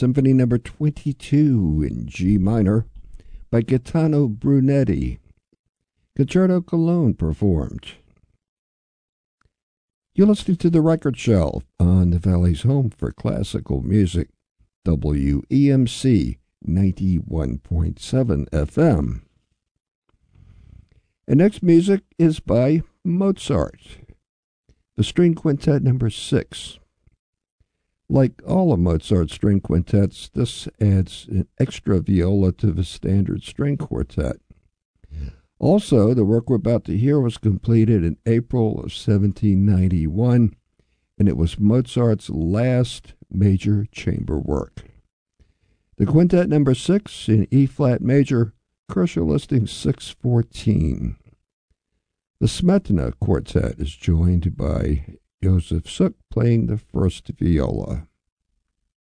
Symphony number 22 in G minor by Gaetano Brunetti. Concerto Cologne performed. You're listening to The Record Shelf on the Valley's home for classical music, WEMC 91.7 FM. And next music is by Mozart, the String Quintet number 6. Like all of Mozart's string quintets, this adds an extra viola to the standard string quartet. Also, the work we're about to hear was completed in April of 1791, and it was Mozart's last major chamber work. The Quintet number 6 in E-flat major, Korscher listing 614. The Smetana Quartet is joined by Joseph Suk playing the first viola.